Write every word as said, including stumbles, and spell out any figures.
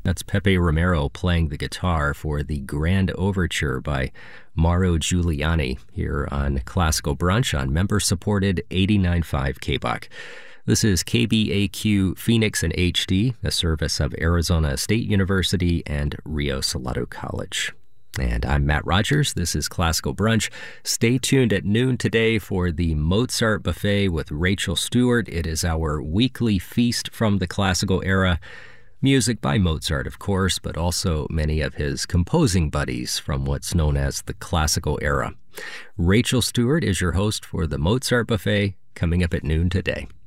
That's Pepe Romero playing the guitar for the Grand Overture by Mauro Giuliani here on Classical Brunch on member-supported eighty-nine point five K B O C. This is K B A Q Phoenix and H D, a service of Arizona State University and Rio Salado College. And I'm Matt Rogers. This is Classical Brunch. Stay tuned at noon today for the Mozart Buffet with Rachel Stewart. It is our weekly feast from the classical era. Music by Mozart, of course, but also many of his composing buddies from what's known as the classical era. Rachel Stewart is your host for the Mozart Buffet, coming up at noon today.